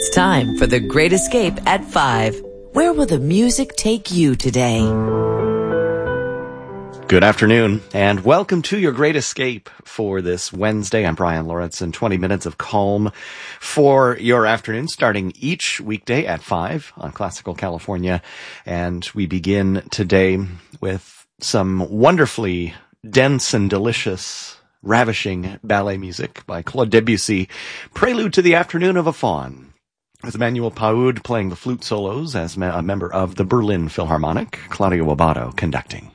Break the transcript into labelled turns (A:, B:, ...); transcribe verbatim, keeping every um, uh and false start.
A: It's time for The Great Escape at five. Where will the music take you today?
B: Good afternoon, and welcome to your Great Escape for this Wednesday. I'm Brian Lawrence, and twenty minutes of calm for your afternoon, starting each weekday at five on Classical California. And we begin today with some wonderfully dense and delicious, ravishing ballet music by Claude Debussy, Prelude to the Afternoon of a Faun, with Emmanuel Paoud playing the flute solos as a member of the Berlin Philharmonic, Claudio Abbado conducting.